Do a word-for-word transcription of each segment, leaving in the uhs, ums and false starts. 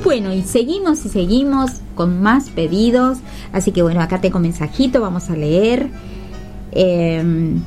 Bueno, y seguimos y seguimos con más pedidos. Así que bueno, acá tengo mensajito, vamos a leer. Eh,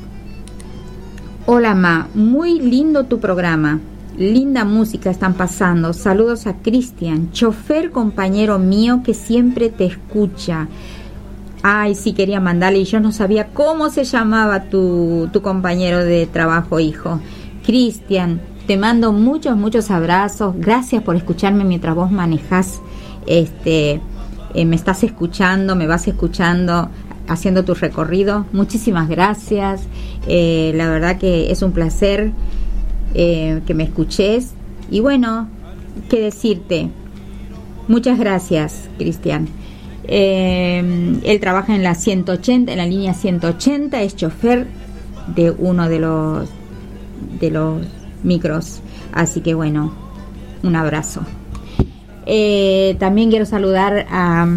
Hola Ma, muy lindo tu programa. Linda música están pasando. Saludos a Cristian, chofer compañero mío que siempre te escucha. Ay, sí, quería mandarle y yo no sabía cómo se llamaba tu, tu compañero de trabajo, hijo. Cristian, te mando muchos, muchos abrazos. Gracias por escucharme mientras vos manejás. Este, eh, me estás escuchando, me vas escuchando, haciendo tu recorrido. Muchísimas gracias. Eh, la verdad que es un placer eh, que me escuches. Y bueno, qué decirte. Muchas gracias, Cristian. Eh, él trabaja en la ciento ochenta, en la línea ciento ochenta, es chofer de uno de los de los micros, así que bueno, un abrazo. Eh, también quiero saludar a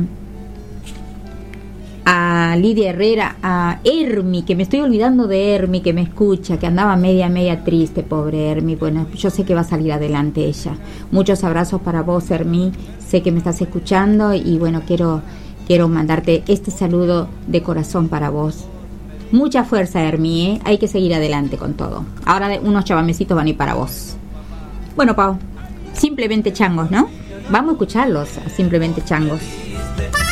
a Lidia Herrera, a Hermi, que me estoy olvidando de Hermi, que me escucha, que andaba media media triste, pobre Hermi. Bueno, yo sé que va a salir adelante ella. Muchos abrazos para vos, Hermi, sé que me estás escuchando y bueno, quiero quiero mandarte este saludo de corazón para vos. Mucha fuerza, Hermi, ¿eh? Hay que seguir adelante con todo. Ahora unos chavamecitos van a ir para vos. Bueno, Pau, simplemente changos, ¿no? Vamos a escucharlos, a simplemente changos.